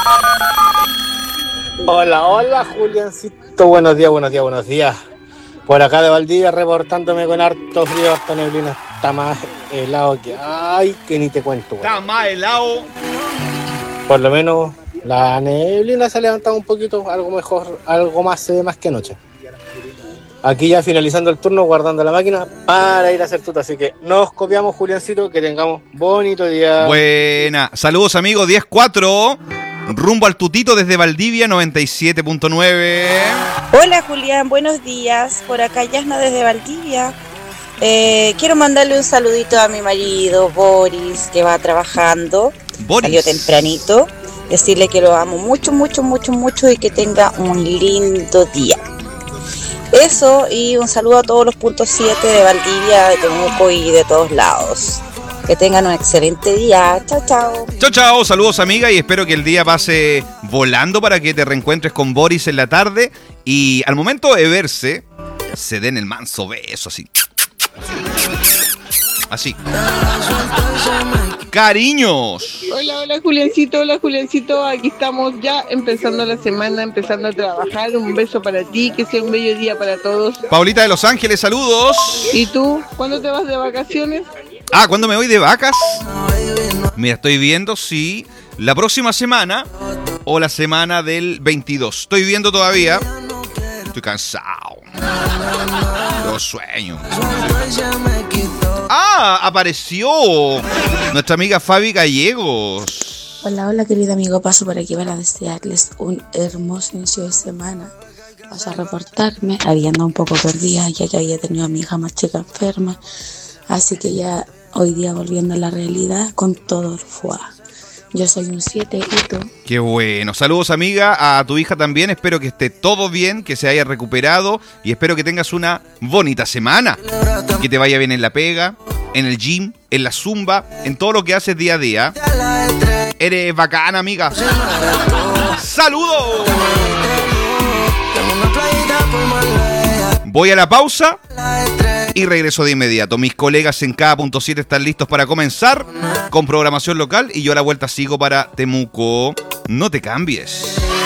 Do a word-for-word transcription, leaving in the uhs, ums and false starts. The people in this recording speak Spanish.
Hola, hola, Juliancito. Buenos días, buenos días, buenos días. Por acá de Valdivia reportándome con harto frío, harta neblina. Está más helado que... Ay, que ni te cuento, güey. Está más helado. Por lo menos la neblina se ha levantado un poquito, algo mejor, algo más se ve más que anoche. Aquí ya finalizando el turno, guardando la máquina para ir a hacer tuta. Así que nos copiamos, Juliancito, que tengamos bonito día. Buena. Saludos, amigos. diez cuatro. Rumbo al tutito desde Valdivia, noventa y siete punto nueve. Hola, Julián. Buenos días. Por acá Yasna desde Valdivia. Eh, quiero mandarle un saludito a mi marido, Boris, que va trabajando. Boris. Salió tempranito. Decirle que lo amo mucho, mucho, mucho, mucho y que tenga un lindo día. Eso, y un saludo a todos los puntos siete de Valdivia, de Temuco y de todos lados. Que tengan un excelente día. Chao, chao. Chao, chao. Saludos, amiga, y espero que el día pase volando para que te reencuentres con Boris en la tarde y al momento de verse, se den el manso beso, así. Así. Cariños. Hola, hola Juliancito, hola Juliancito, aquí estamos ya empezando la semana, empezando a trabajar. Un beso para ti, que sea un bello día para todos. Paulita de Los Ángeles, saludos. ¿Y tú? ¿Cuándo te vas de vacaciones? Ah, ¿cuándo me voy de vacas? Mira, estoy viendo si la próxima semana o la semana del veintidós. Estoy viendo todavía. Estoy cansado. Los sueños. ¡Ah! Apareció nuestra amiga Fabi Gallegos. Hola, hola querido amigo, paso por aquí para desearles un hermoso inicio de semana. Paso a reportarme, había andado un poco perdida ya que había tenido a mi hija más chica enferma, así que ya hoy día volviendo a la realidad con todo el fuá. Yo soy un siete y tú. Qué bueno. Saludos, amiga, a tu hija también. Espero que esté todo bien, que se haya recuperado y espero que tengas una bonita semana. Que te vaya bien en la pega, en el gym, en la zumba, en todo lo que haces día a día. Eres bacana, amiga. ¡Saludos! Voy a la pausa y regreso de inmediato. Mis colegas en K punto siete están listos para comenzar con programación local y yo a la vuelta sigo para Temuco. No te cambies.